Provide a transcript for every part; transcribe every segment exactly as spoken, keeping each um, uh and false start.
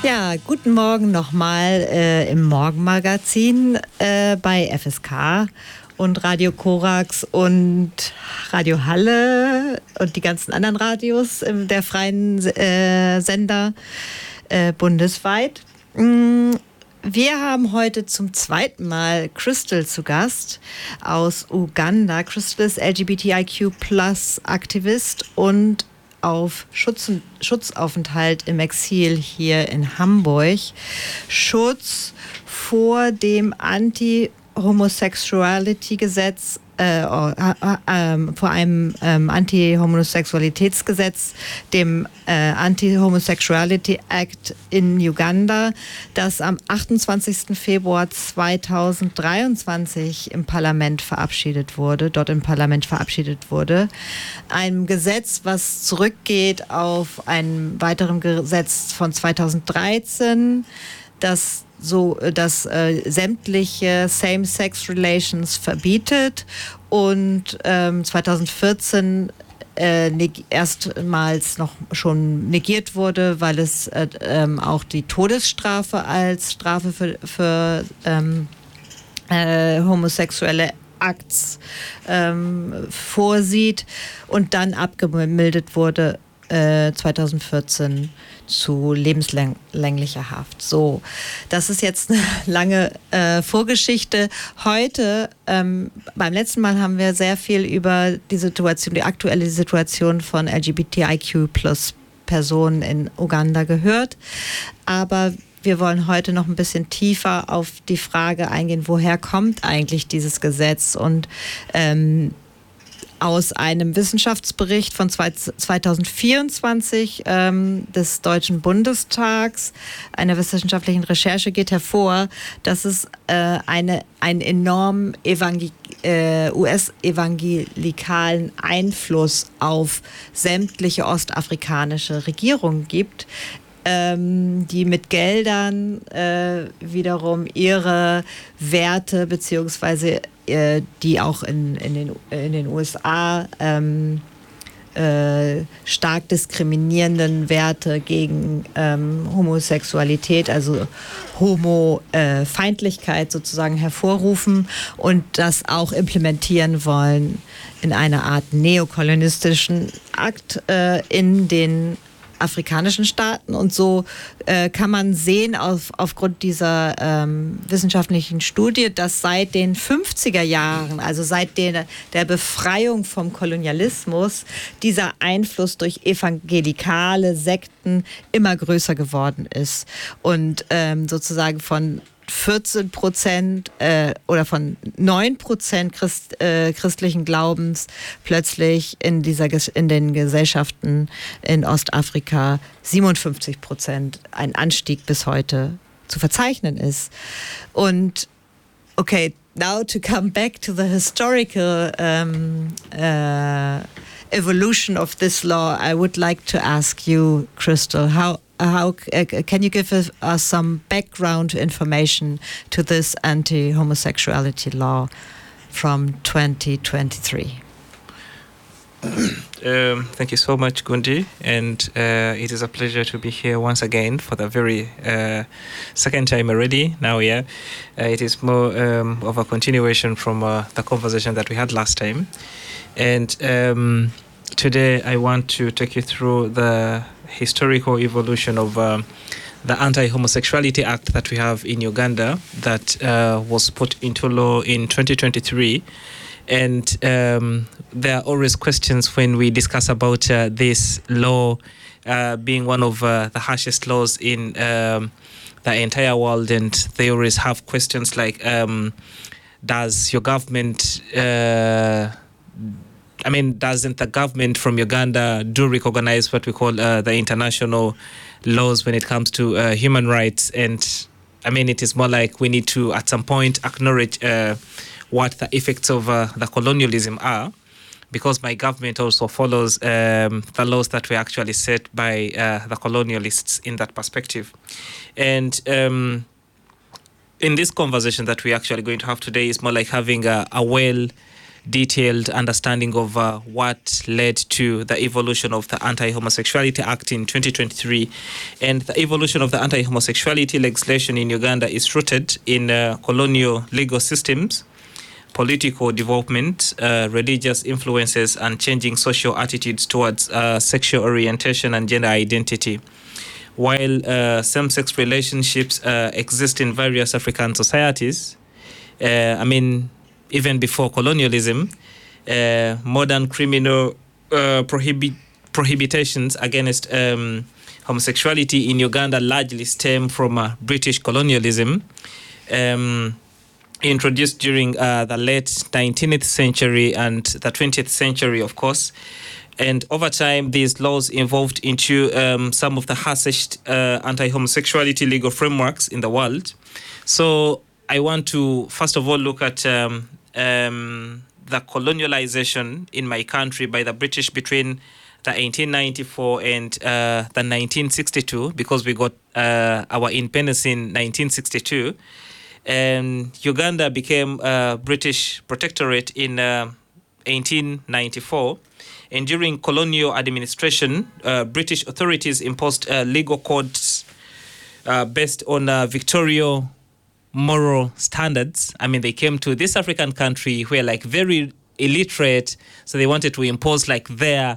Ja, guten Morgen nochmal äh, im Morgenmagazin äh, bei F S K und Radio Korax und Radio Halle und die ganzen anderen Radios äh, der freien äh, Sender äh, bundesweit. Wir haben heute zum zweiten Mal Crystal zu Gast aus Uganda. Crystal ist L G B T I Q Plus Aktivist und auf Schutz, Schutzaufenthalt im Exil hier in Hamburg. Schutz vor dem Anti-Homosexuality-Gesetz, äh, äh, äh, vor einem ähm, Anti-Homosexualitätsgesetz, dem äh, Anti-Homosexuality Act in Uganda, das am achtundzwanzigsten Februar zweitausenddreiundzwanzig im Parlament verabschiedet wurde, dort im Parlament verabschiedet wurde. Ein Gesetz, was zurückgeht auf ein weiteres Gesetz von zweitausenddreizehn, das so, dass äh, sämtliche Same-Sex-Relations verbietet und ähm, zweitausendvierzehn äh, neg- erstmals noch schon negiert wurde, weil es äh, ähm, auch die Todesstrafe als Strafe für, für ähm, äh, homosexuelle Akts ähm, vorsieht und dann abgemildert wurde äh, zweitausendvierzehn zu lebenslänglicher Haft. So, das ist jetzt eine lange äh, Vorgeschichte. Heute, ähm, beim letzten Mal haben wir sehr viel über die Situation, die aktuelle Situation von L G B T I Q Plus Personen in Uganda gehört. Aber wir wollen heute noch ein bisschen tiefer auf die Frage eingehen, woher kommt eigentlich dieses Gesetz? Und ähm, aus einem Wissenschaftsbericht von zweitausendvierundzwanzig ähm, des Deutschen Bundestags, einer wissenschaftlichen Recherche, geht hervor, dass es äh, eine, einen enormen Evangel- äh, U S-evangelikalen Einfluss auf sämtliche ostafrikanische Regierungen gibt, ähm, die mit Geldern äh, wiederum ihre Werte beziehungsweise die auch in, in, den, in den U S A ähm, äh, stark diskriminierenden Werte gegen ähm, Homosexualität, also Homo-Feindlichkeit sozusagen hervorrufen und das auch implementieren wollen in einer Art neokolonialistischen Akt äh, in den afrikanischen Staaten. Und so äh, kann man sehen auf, aufgrund dieser ähm, wissenschaftlichen Studie, dass seit den fünfziger Jahren, also seit der, der Befreiung vom Kolonialismus, dieser Einfluss durch evangelikale Sekten immer größer geworden ist und ähm, sozusagen von vierzehn Prozent äh, oder von neun Prozent Christ, äh, christlichen Glaubens plötzlich in, dieser, in den Gesellschaften in Ostafrika siebenundfünfzig Prozent ein Anstieg bis heute zu verzeichnen ist. Und okay, now to come back to the historical um, uh, evolution of this law, I would like to ask you, Crystal, how How uh, can you give us uh, some background information to this anti-homosexuality law from twenty twenty-three? Um, thank you so much, Gundi, and uh, it is a pleasure to be here once again for the very uh, second time already. Now, yeah, uh, it is more um, of a continuation from uh, the conversation that we had last time, and um, today I want to take you through the historical evolution of um, the Anti-Homosexuality Act that we have in Uganda that uh, was put into law in twenty twenty-three. And um, there are always questions when we discuss about uh, this law uh, being one of uh, the harshest laws in um, the entire world. And they always have questions like, um, does your government... Uh, I mean, doesn't the government from Uganda do recognize what we call uh, the international laws when it comes to uh, human rights? And I mean, it is more like we need to, at some point, acknowledge uh, what the effects of uh, the colonialism are, because my government also follows um, the laws that were actually set by uh, the colonialists in that perspective. And um, in this conversation that we're actually going to have today is more like having a, a well detailed understanding of uh, what led to the evolution of the Anti-Homosexuality Act in twenty twenty-three. And the evolution of the anti-homosexuality legislation in Uganda is rooted in uh, colonial legal systems, political development, uh, religious influences, and changing social attitudes towards uh, sexual orientation and gender identity. While uh, same-sex relationships uh, exist in various African societies, uh, I mean, even before colonialism, uh, modern criminal uh, prohibi- prohibitions against um, homosexuality in Uganda largely stem from uh, British colonialism, um, introduced during uh, the late nineteenth century and the twentieth century, of course. And over time, these laws evolved into um, some of the harshest uh, anti-homosexuality legal frameworks in the world. So I want to, first of all, look at um, um, the colonialization in my country by the British between the eighteen ninety-four and uh, the nineteen sixty-two, because we got uh, our independence in nineteen sixty-two. And Uganda became a British protectorate in uh, eighteen ninety-four. And during colonial administration, uh, British authorities imposed uh, legal codes uh, based on uh, Victorian moral standards. I mean, they came to this African country who were like very illiterate, so they wanted to impose like their,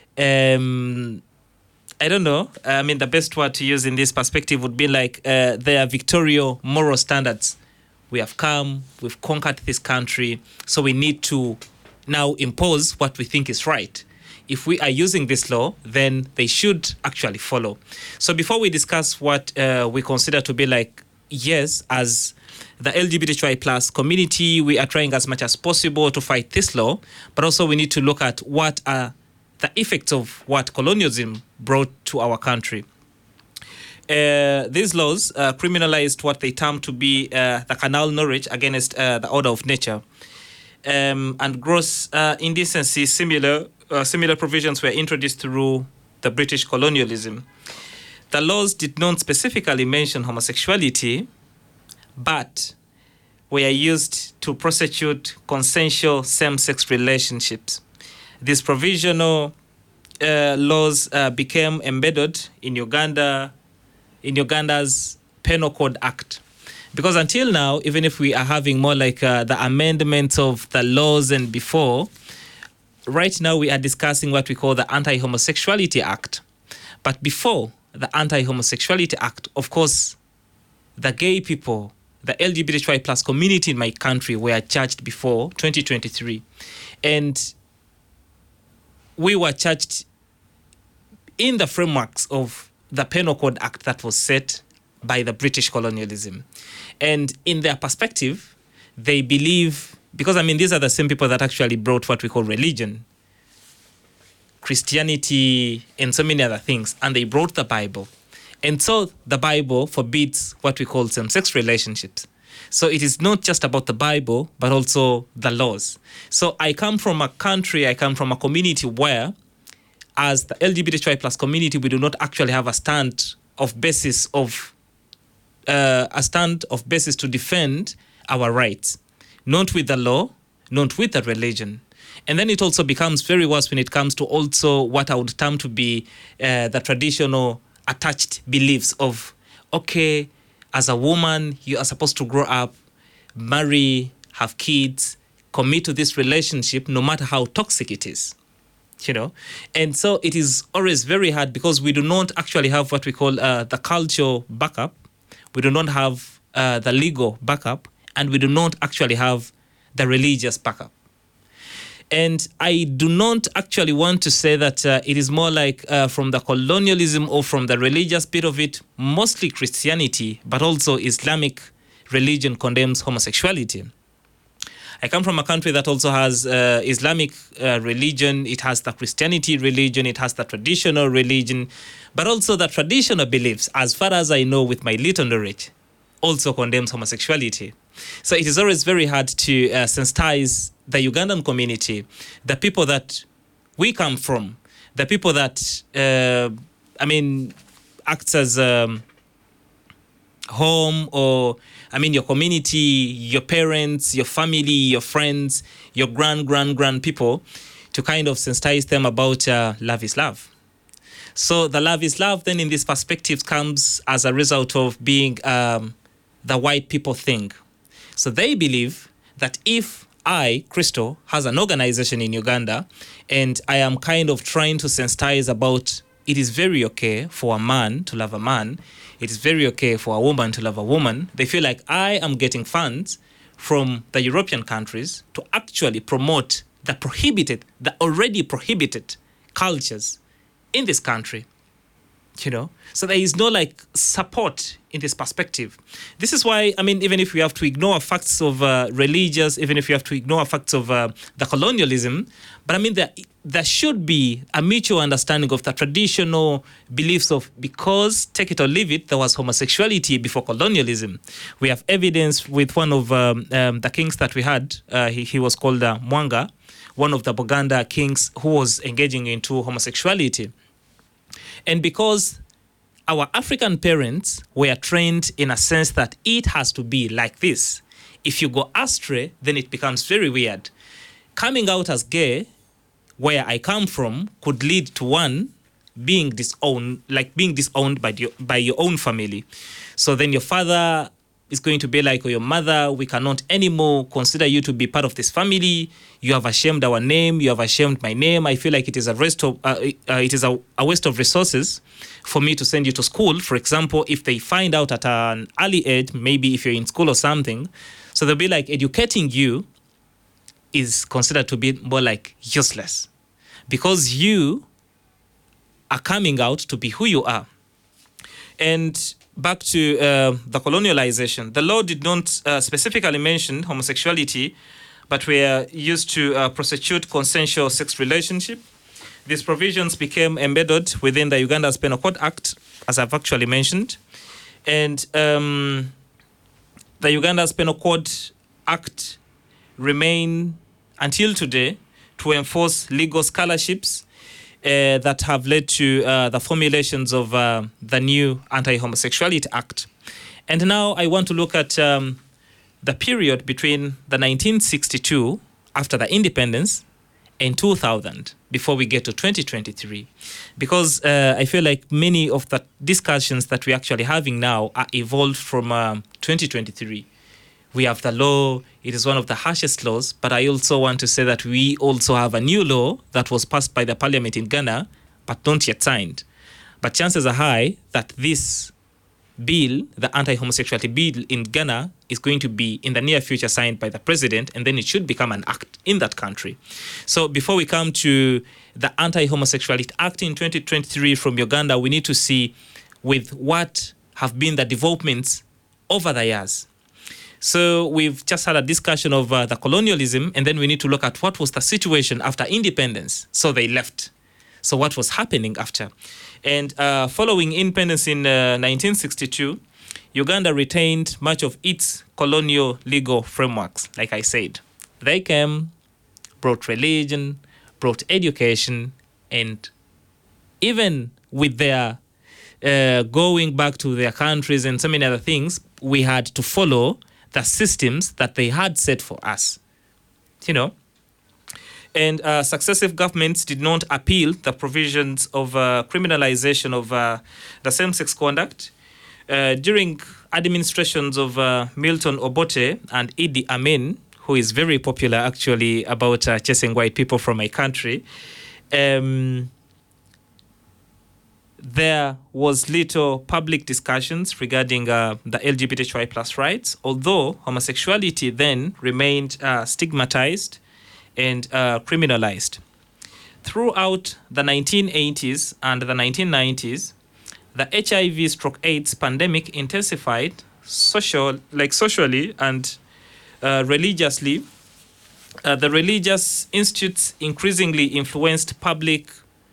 um, I don't know, I mean, the best word to use in this perspective would be like uh, their Victorian moral standards. We have come, we've conquered this country, so we need to now impose what we think is right. If we are using this law, then they should actually follow. So before we discuss what uh, we consider to be like, yes, as the L G B T Q I plus community, we are trying as much as possible to fight this law, but also we need to look at what are the effects of what colonialism brought to our country. Uh, these laws uh, criminalized what they term to be uh, the carnal knowledge against uh, the order of nature. Um, and gross uh, indecency, similar uh, similar provisions were introduced through the British colonialism. The laws did not specifically mention homosexuality, but were used to prosecute consensual same-sex relationships. These provisional uh, laws uh, became embedded in Uganda, in Uganda's Penal Code Act. Because until now, even if we are having more like uh, the amendments of the laws and before, right now we are discussing what we call the Anti-Homosexuality Act. But before the Anti-Homosexuality Act, of course, the gay people, the L G B T Q I plus community in my country were charged before twenty twenty-three. And we were charged in the frameworks of the Penal Code Act that was set by the British colonialism. And in their perspective, they believe, because I mean, these are the same people that actually brought what we call religion, Christianity, and so many other things, and they brought the Bible. And so the Bible forbids what we call same-sex relationships. So it is not just about the Bible, but also the laws. So I come from a country, I come from a community where, as the L G B T Q I plus community, we do not actually have a stand of basis of uh, a stand of basis to defend our rights, not with the law, not with the religion. And then it also becomes very worse when it comes to also what I would term to be uh, the traditional attached beliefs of, okay, as a woman, you are supposed to grow up, marry, have kids, commit to this relationship, no matter how toxic it is. You know, and so it is always very hard because we do not actually have what we call uh, the cultural backup. We do not have uh, the legal backup, and we do not actually have the religious backup. And I do not actually want to say that uh, it is more like uh, from the colonialism or from the religious bit of it, mostly Christianity, but also Islamic religion condemns homosexuality. I come from a country that also has uh, Islamic uh, religion, it has the Christianity religion, it has the traditional religion, but also the traditional beliefs, as far as I know with my little knowledge, also condemns homosexuality. So it is always very hard to uh, sensitize the Ugandan community, the people that we come from, the people that, uh, I mean, acts as um, home, or I mean your community, your parents, your family, your friends, your grand, grand, grand people, to kind of sensitize them about uh, love is love. So the love is love then in this perspective comes as a result of being um, the white people thing. So they believe that if I, Crystal, has an organization in Uganda and I am kind of trying to sensitize about it is very okay for a man to love a man, it is very okay for a woman to love a woman, they feel like I am getting funds from the European countries to actually promote the prohibited, the already prohibited cultures in this country. You know, so there is no like support in this perspective. This is why, I mean, even if we have to ignore facts of uh, religious, even if we have to ignore facts of uh, the colonialism, but I mean, there, there should be a mutual understanding of the traditional beliefs of, because take it or leave it, there was homosexuality before colonialism. We have evidence with one of um, um, the kings that we had, uh, he, he was called uh, Mwanga, one of the Buganda kings who was engaging into homosexuality. And because our African parents were trained in a sense that it has to be like this, if you go astray, then it becomes very weird. Coming out as gay, where I come from, could lead to one being disowned, like being disowned by your, by your own family. So then your father is going to be like, or your mother, we cannot anymore consider you to be part of this family. You have ashamed our name. You have ashamed my name. I feel like it is a waste of uh, uh, it is a, a waste of resources for me to send you to school. For example, if they find out at an early age, maybe if you're in school or something, so they'll be like, educating you is considered to be more like useless because you are coming out to be who you are. And back to uh, the colonialization, the law did not uh, specifically mention homosexuality, but were used to uh, prosecute consensual sex relationship. These provisions became embedded within the Uganda's Penal Code Act, as I've actually mentioned. And um, the Uganda's Penal Code Act remain until today to enforce legal scholarships Uh, that have led to uh, the formulations of uh, the new Anti-Homosexuality Act. And now I want to look at um, the period between the nineteen sixty-two, after the independence, and two thousand, before we get to twenty twenty-three. Because uh, I feel like many of the discussions that we're actually having now are evolved from um, twenty twenty-three. We have the law, it is one of the harshest laws, but I also want to say that we also have a new law that was passed by the parliament in Ghana, but not yet signed. But chances are high that this bill, the anti-homosexuality bill in Ghana, is going to be in the near future signed by the president, and then it should become an act in that country. So before we come to the Anti-Homosexuality Act in twenty twenty-three from Uganda, we need to see with what have been the developments over the years. So we've just had a discussion of uh, the colonialism, and then we need to look at what was the situation after independence. So they left. So what was happening after? And uh, following independence in uh, nineteen sixty-two, Uganda retained much of its colonial legal frameworks, like I said. They came, brought religion, brought education, and even with their uh, going back to their countries and so many other things, we had to follow the systems that they had set for us, you know. And uh, successive governments did not appeal the provisions of uh, criminalization of uh, the same-sex conduct. Uh, during administrations of uh, Milton Obote and Idi Amin, who is very popular actually about uh, chasing white people from my country, um, there was little public discussions regarding uh, the L G B T Q I plus rights, although homosexuality then remained uh, stigmatized and uh, criminalized. Throughout the nineteen eighties and the nineteen nineties, the H I V stroke AIDS pandemic intensified social, like socially and uh, religiously. Uh, the religious institutes increasingly influenced public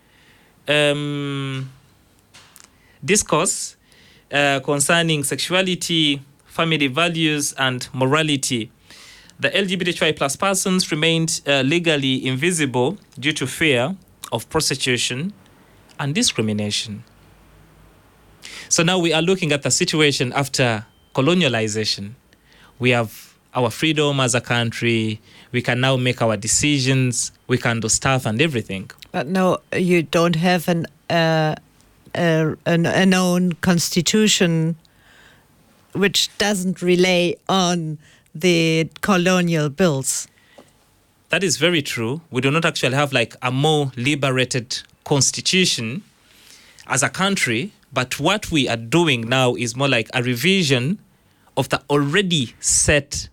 um, discourse uh, concerning sexuality, family values, and morality. The L G B T Q I plus persons remained uh, legally invisible due to fear of prostitution and discrimination. So now we are looking at the situation after colonialization. We have our freedom as a country. We can now make our decisions. We can do stuff and everything. But no, you don't have an uh, a, an, a known constitution which doesn't rely on the colonial bills. That is very true. We do not actually have like a more liberated constitution as a country, but what we are doing now is more like a revision of the already set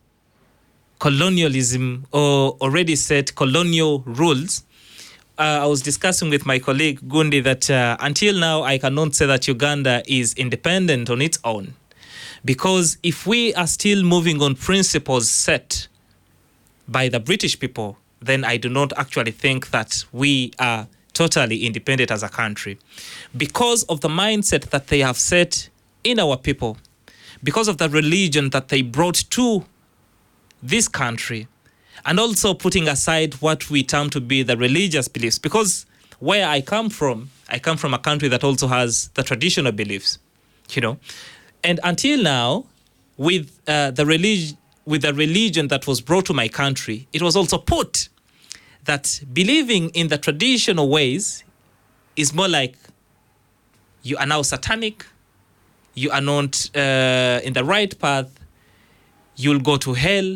colonialism or already set colonial rules. Uh, I was discussing with my colleague Gundi that uh, until now I cannot say that Uganda is independent on its own. Because if we are still moving on principles set by the British people, then I do not actually think that we are totally independent as a country. Because of the mindset that they have set in our people, because of the religion that they brought to this country, and also putting aside what we term to be the religious beliefs. Because where I come from, I come from a country that also has the traditional beliefs, you know. And until now, with uh, the relig- with the religion that was brought to my country, it was also put that believing in the traditional ways is more like you are now satanic, you are not uh, in the right path, you'll go to hell.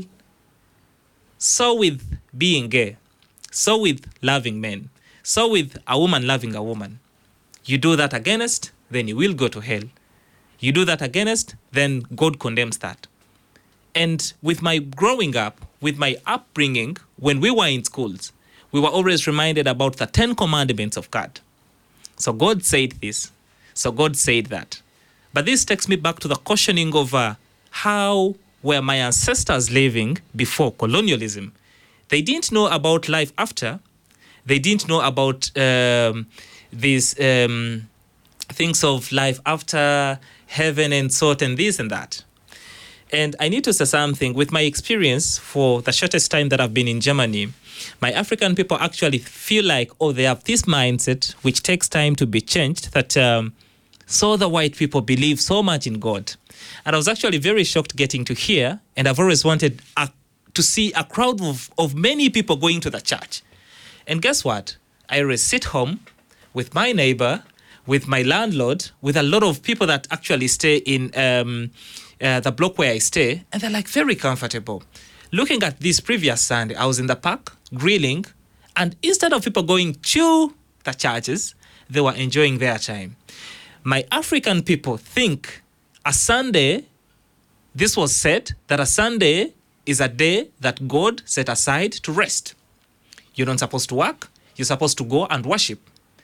So with being gay, so with loving men, so with a woman loving a woman. You do that against, then you will go to hell. You do that against, then God condemns that. And with my growing up, with my upbringing, when we were in schools, we were always reminded about the Ten Commandments of God. So God said this, so God said that. But this takes me back to the questioning of uh, how were my ancestors living before colonialism. They didn't know about life after. They didn't know about um, these um, things of life after, heaven and sort and this and that. And I need to say something. With my experience for the shortest time that I've been in Germany, my African people actually feel like, oh, they have this mindset which takes time to be changed, that um, so the white people believe so much in God. And I was actually very shocked getting to hear, and I've always wanted a, to see a crowd of, of many people going to the church. And guess what? I always sit home with my neighbor, with my landlord, with a lot of people that actually stay in um, uh, the block where I stay, and they're like very comfortable. Looking at this previous Sunday, I was in the park grilling, and instead of people going to the churches, they were enjoying their time. My African people think a Sunday, this was said, that a Sunday is a day that God set aside to rest. You're not supposed to work. You're supposed to go and worship.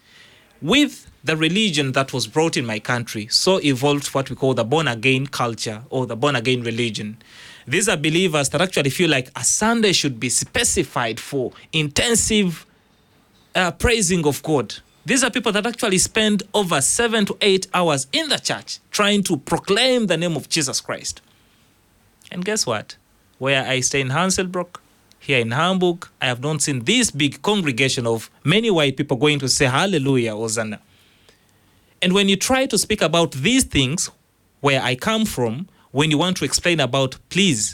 With the religion that was brought in my country, so evolved what we call the born-again culture or the born-again religion. These are believers that actually feel like a Sunday should be specified for intensive uh, praising of God. These are people that actually spend over seven to eight hours in the church trying to proclaim the name of Jesus Christ. And guess what? Where I stay in Hanselbrook, here in Hamburg, I have not seen this big congregation of many white people going to say hallelujah, Hosanna. And when you try to speak about these things, where I come from, when you want to explain about, please,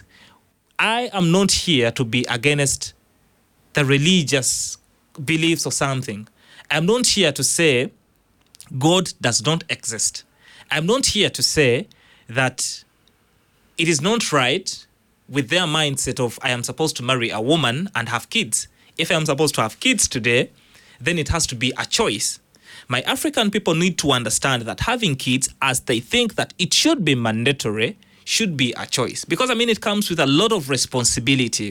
I am not here to be against the religious beliefs or something. I'm not here to say God does not exist. I'm not here to say that it is not right with their mindset of I am supposed to marry a woman and have kids. If I'm supposed to have kids today, then it has to be a choice. My African people need to understand that having kids, as they think that it should be mandatory, should be a choice. Because, I mean, it comes with a lot of responsibility.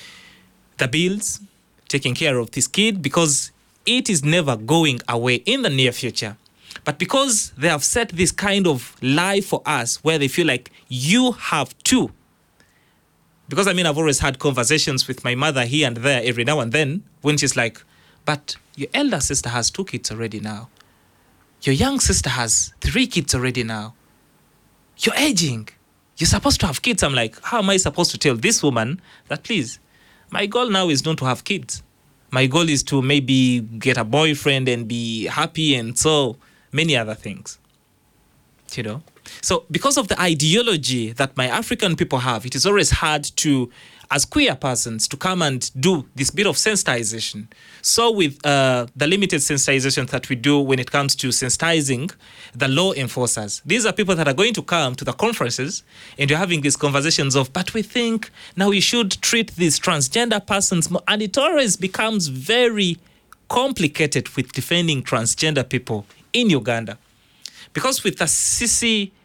The bills, taking care of this kid, because it is never going away in the near future. But because they have set this kind of life for us where they feel like you have to. Because, I mean, I've always had conversations with my mother here and there every now and then when she's like, but your elder sister has two kids already now. Your young sister has three kids already now. You're aging. You're supposed to have kids. I'm like, how am I supposed to tell this woman that, please, my goal now is not to have kids. My goal is to maybe get a boyfriend and be happy and so many other things. you know. So because of the ideology that my African people have, it is always hard to, as queer persons, to come and do this bit of sensitization. So with uh, the limited sensitization that we do when it comes to sensitizing the law enforcers, these are people that are going to come to the conferences and you're having these conversations of, but we think now we should treat these transgender persons more. And it always becomes very complicated with defending transgender people in Uganda. Because with the Sisi